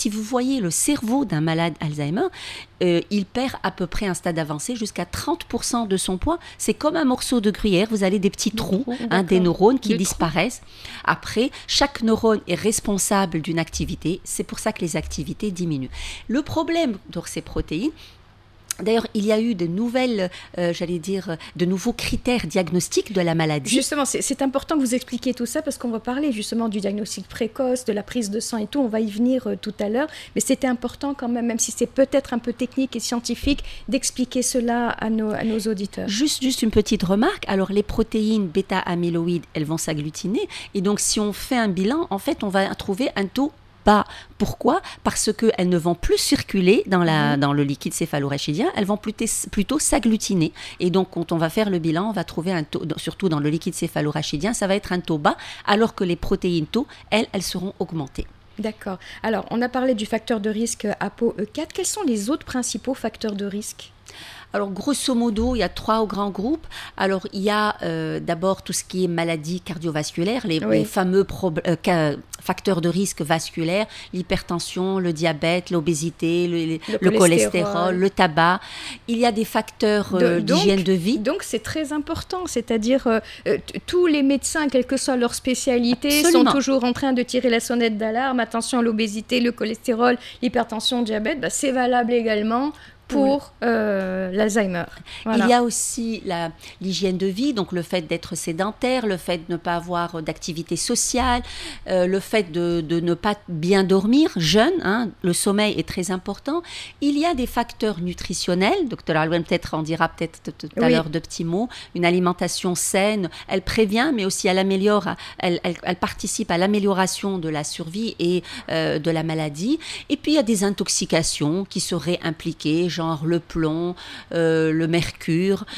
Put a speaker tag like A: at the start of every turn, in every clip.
A: si vous voyez le cerveau d'un malade Alzheimer, il perd à peu près un stade avancé jusqu'à 30% de son poids. C'est comme un morceau de gruyère, vous avez des petits trous, des neurones qui disparaissent. Après, chaque neurone est responsable d'une activité, c'est pour ça que les activités diminuent. Le problème de ces protéines, d'ailleurs, il y a eu de nouvelles, de nouveaux critères diagnostiques de la maladie.
B: Justement, c'est important que vous expliquiez tout ça parce qu'on va parler justement du diagnostic précoce, de la prise de sang et tout. On va y venir tout à l'heure. Mais c'était important quand même si c'est peut-être un peu technique et scientifique, d'expliquer cela à nos auditeurs.
A: Juste une petite remarque. Alors, les protéines bêta-amyloïdes, elles vont s'agglutiner. Et donc, si on fait un bilan, en fait, on va trouver un taux bas. Pourquoi ? Parce qu'elles ne vont plus circuler dans le liquide céphalorachidien, elles vont plutôt s'agglutiner. Et donc, quand on va faire le bilan, on va trouver un taux, surtout dans le liquide céphalorachidien, ça va être un taux bas, alors que les protéines tau, elles seront augmentées.
B: D'accord. Alors, on a parlé du facteur de risque ApoE4. Quels sont les autres principaux facteurs de risque ?
A: Alors, grosso modo, il y a 3 grands groupes. Alors, il y a d'abord tout ce qui est maladies cardiovasculaires, les fameux facteurs de risque vasculaires, l'hypertension, le diabète, l'obésité, le cholestérol, le tabac. Il y a des facteurs d'hygiène de vie.
B: Donc, c'est très important. C'est-à-dire, tous les médecins, quelle que soit leur spécialité, sont toujours en train de tirer la sonnette d'alarme. Attention à l'obésité, le cholestérol, l'hypertension, le diabète. C'est valable également pour l'Alzheimer. Voilà.
A: Il y a aussi l'hygiène de vie, donc le fait d'être sédentaire, le fait de ne pas avoir d'activité sociale, le fait de ne pas bien dormir, jeune, le sommeil est très important. Il y a des facteurs nutritionnels, Dr Alwen peut-être en dira tout à l'heure de petits mots, une alimentation saine, elle prévient, mais aussi elle améliore, elle participe à l'amélioration de la survie et de la maladie. Et puis il y a des intoxications qui seraient impliquées, genre le plomb, le mercure,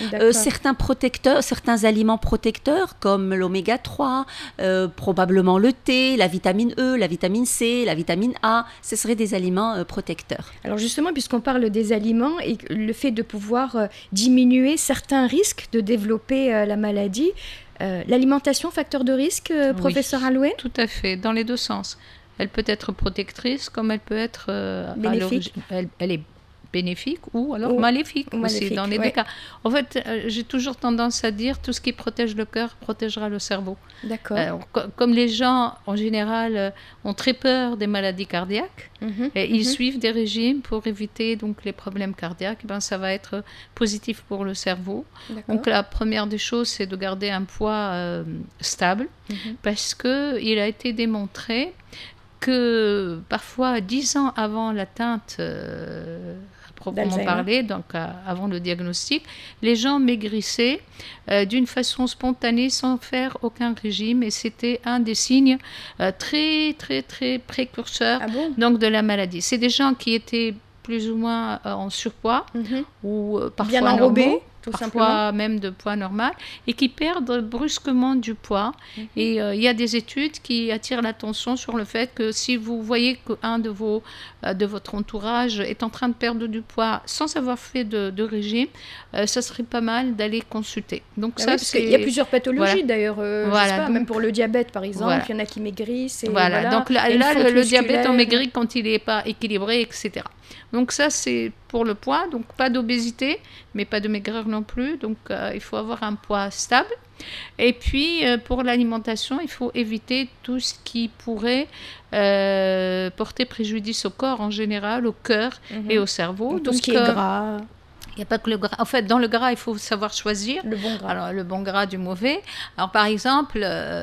A: certains aliments protecteurs comme l'oméga 3, probablement le thé, la vitamine E, la vitamine C, la vitamine A, ce seraient des aliments protecteurs.
B: Alors justement, puisqu'on parle des aliments et le fait de pouvoir diminuer certains risques de développer la maladie, l'alimentation, facteur de risque, professeur Alwen ?
C: Tout à fait, dans les deux sens. Elle peut être protectrice comme elle peut être
B: bénéfique.
C: Elle est bénéfique ou alors maléfique aussi, dans les deux cas. En fait, j'ai toujours tendance à dire tout ce qui protège le cœur protégera le cerveau.
B: D'accord.
C: Comme les gens, en général, ont très peur des maladies cardiaques, et ils suivent des régimes pour éviter donc, les problèmes cardiaques, ça va être positif pour le cerveau. Donc la première des choses, c'est de garder un poids stable, parce qu'il a été démontré que parfois 10 ans avant l'atteinte proprement parlé, donc avant le diagnostic, les gens maigrissaient d'une façon spontanée sans faire aucun régime, et c'était un des signes très très très précurseurs donc de la maladie. C'est des gens qui étaient plus ou moins en surpoids ou parfois
B: bien enrobés.
C: Normaux, parfois même de poids normal, et qui perdent brusquement du poids. Et il y a des études qui attirent l'attention sur le fait que si vous voyez qu'un de votre entourage est en train de perdre du poids sans avoir fait de régime, ça serait pas mal d'aller consulter. Donc
B: parce qu'il y a plusieurs pathologies d'ailleurs, donc, même pour le diabète par exemple, il y en a qui maigrissent. Et
C: donc là le diabète on maigrit quand il n'est pas équilibré, etc. Donc ça, c'est pour le poids, donc pas d'obésité, mais pas de maigreur non plus, donc il faut avoir un poids stable. Et puis, pour l'alimentation, il faut éviter tout ce qui pourrait porter préjudice au corps en général, au cœur et au cerveau.
B: Donc, tout ce qui est gras.
C: Il n'y a pas que le gras. En fait, dans le gras, il faut savoir choisir.
B: Le bon gras.
C: Alors, le bon gras du mauvais. Alors, par exemple,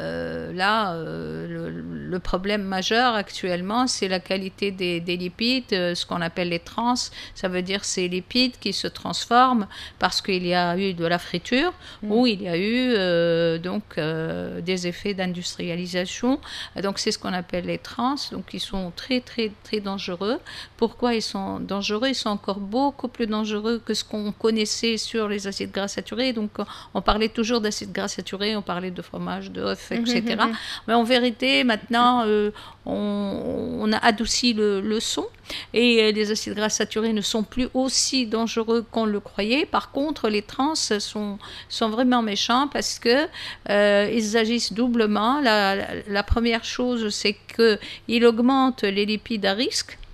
C: le problème majeur actuellement, c'est la qualité des lipides, ce qu'on appelle les trans. Ça veut dire ces lipides qui se transforment parce qu'il y a eu de la friture ou il y a eu des effets d'industrialisation. Donc, c'est ce qu'on appelle les trans. Donc, ils sont très, très, très dangereux. Pourquoi ils sont dangereux ? Ils sont encore beaucoup plus dangereux que ce qu'on connaissait sur les acides gras saturés. Donc, on parlait toujours d'acides gras saturés, on parlait de fromage, d'œufs, etc. Mais en vérité, maintenant, on a adouci le son et les acides gras saturés ne sont plus aussi dangereux qu'on le croyait. Par contre, les trans sont vraiment méchants parce que ils agissent doublement. La première chose, c'est qu'ils augmentent les lipides à risque.